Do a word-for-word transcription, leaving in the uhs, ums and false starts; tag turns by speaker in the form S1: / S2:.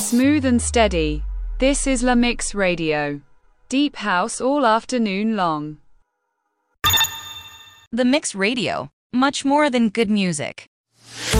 S1: Smooth and steady. This is La Mix Radio. Deep house all afternoon long.
S2: The Mix Radio. Much more than good music.